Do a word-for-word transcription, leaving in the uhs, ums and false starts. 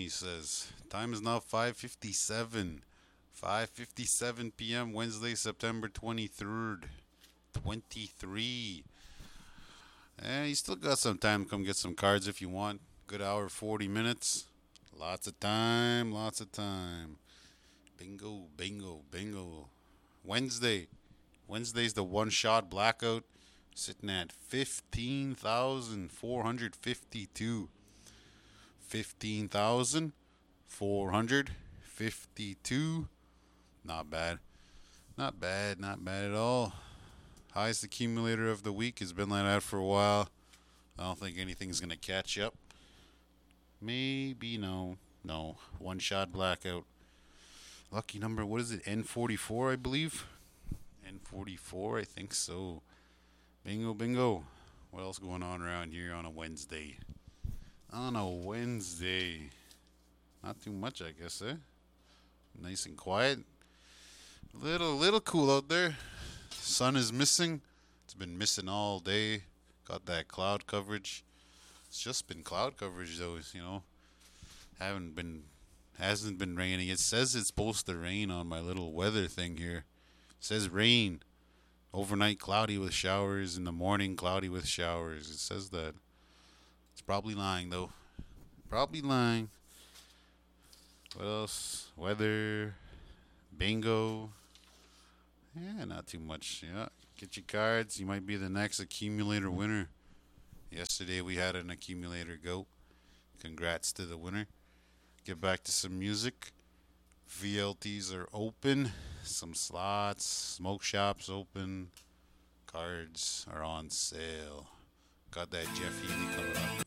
he says. Time is now five fifty-seven. five fifty-seven p m. Wednesday, September twenty-third. twenty-three. Eh, you still got some time to come get some cards if you want. Good hour, forty minutes. Lots of time, lots of time. Bingo, bingo, bingo. Wednesday. Wednesday's the one-shot blackout. Sitting at fifteen thousand four hundred fifty-two. fifteen thousand four hundred fifty-two. Not bad. Not bad, not bad at all. Highest accumulator of the week has been like that for a while. I don't think anything's going to catch up. Maybe, no. No. One shot blackout. Lucky number, what is it? N forty-four, I believe? N forty-four, I think so. Bingo, bingo. What else going on around here on a Wednesday? On a Wednesday. Not too much, I guess, eh? Nice and quiet. Little, little cool out there. Sun is missing. It's been missing all day. Got that cloud coverage. It's just been cloud coverage, though, you know. Haven't been, hasn't been raining. It says it's supposed to rain on my little weather thing here. It says rain. Overnight cloudy with showers. In the morning cloudy with showers. It says that. It's probably lying, though. Probably lying. What else? Weather. Bingo. Yeah, not too much. Yeah. Get your cards. You might be the next accumulator winner. Yesterday we had an accumulator go. Congrats to the winner. Get back to some music. V L Ts are open. Some slots. Smoke shops open. Cards are on sale. Got that Jeff Healy coming up.